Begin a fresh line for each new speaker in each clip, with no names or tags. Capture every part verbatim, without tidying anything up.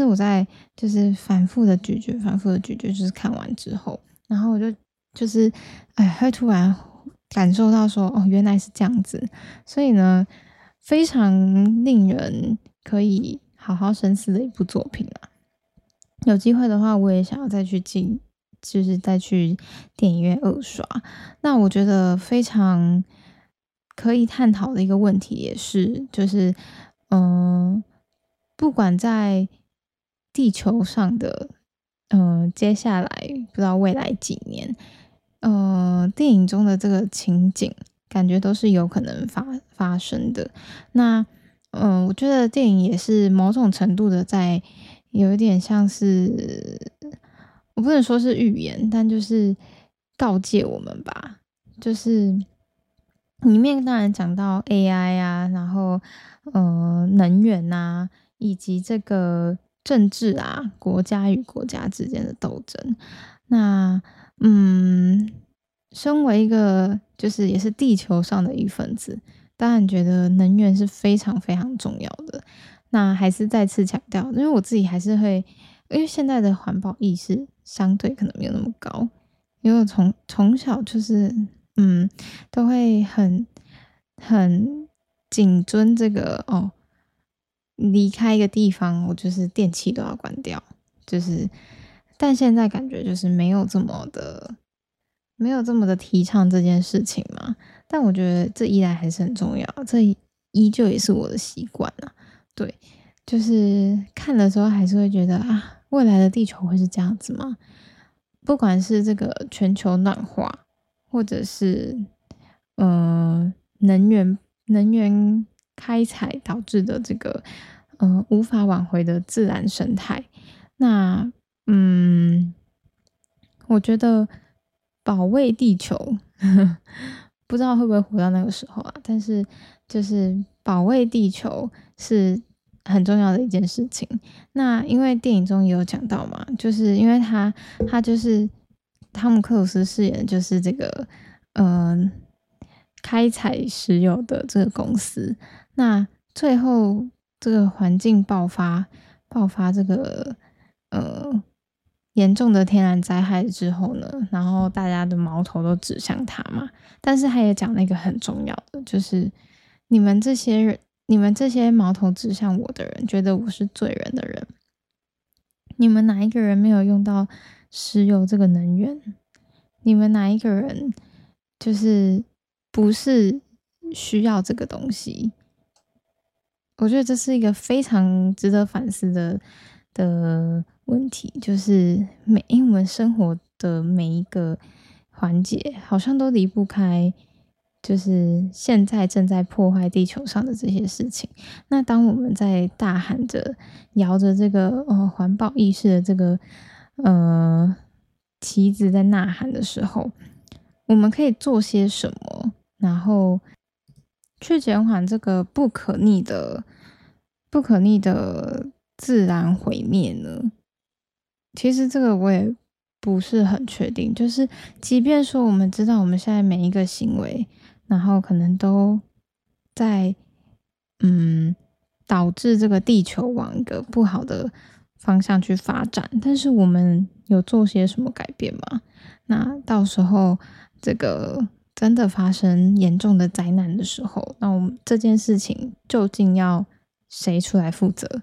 我在就是反复的咀嚼反复的咀嚼，就是看完之后，然后我就就是哎会突然感受到说哦原来是这样子，所以呢非常令人可以好好深思的一部作品啦。有机会的话我也想要再去进就是再去电影院二刷。那我觉得非常可以探讨的一个问题也是，就是嗯、呃不管在地球上的嗯、呃接下来不知道未来几年，呃，电影中的这个情景，感觉都是有可能发发生的。那，嗯、呃我觉得电影也是某种程度的在有一点像是，我不能说是预言，但就是告诫我们吧。就是里面当然讲到 A I 啊，然后呃能源啊，以及这个政治啊，国家与国家之间的斗争。那嗯，身为一个就是也是地球上的一份子，当然觉得能源是非常非常重要的。那还是再次强调，因为我自己还是会，因为现在的环保意识相对可能没有那么高，因为我从从小就是嗯，都会很很谨遵这个哦，离开一个地方，我就是电器都要关掉，就是但现在感觉就是没有这么的没有这么的提倡这件事情嘛。但我觉得这依然还是很重要，这依旧也是我的习惯啊。对，就是看的时候还是会觉得啊，未来的地球会是这样子吗？不管是这个全球暖化，或者是呃能源能源开采导致的这个呃无法挽回的自然生态，那嗯，我觉得保卫地球不知道会不会活到那个时候啊，但是就是保卫地球是很重要的一件事情。那因为电影中也有讲到嘛，就是因为他他就是汤姆克鲁斯饰演的就是这个嗯、呃开采石油的这个公司。那最后这个环境爆发爆发这个呃严重的天然灾害之后呢，然后大家的矛头都指向他嘛。但是他也讲了一个很重要的，就是你们这些人，你们这些矛头指向我的人，觉得我是罪人的人，你们哪一个人没有用到石油这个能源？你们哪一个人就是不是需要这个东西？我觉得这是一个非常值得反思的的问题，就是每因为我们生活的每一个环节，好像都离不开，就是现在正在破坏地球上的这些事情。那当我们在大喊着、摇着这个呃环保意识的这个呃旗子在呐喊的时候，我们可以做些什么？然后去减缓这个不可逆的、不可逆的自然毁灭呢？其实这个我也不是很确定。就是即便说我们知道我们现在每一个行为，然后可能都在嗯导致这个地球往一个不好的方向去发展，但是我们有做些什么改变吗？那到时候这个真的发生严重的灾难的时候，那我们这件事情究竟要谁出来负责？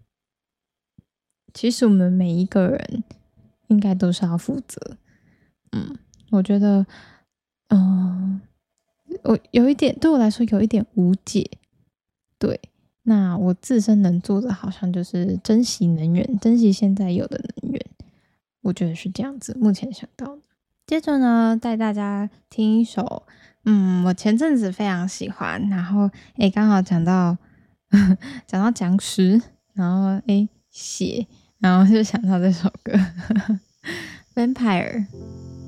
其实我们每一个人应该都是要负责。嗯，我觉得，嗯、我有一点对我来说有一点无解。对，那我自身能做的好像就是珍惜能源，珍惜现在有的能源。我觉得是这样子，目前想到的。接着呢，带大家听一首，嗯，我前阵子非常喜欢，然后诶，刚好讲到讲到僵尸，然后诶血，然后就想到这首歌《Vampire》。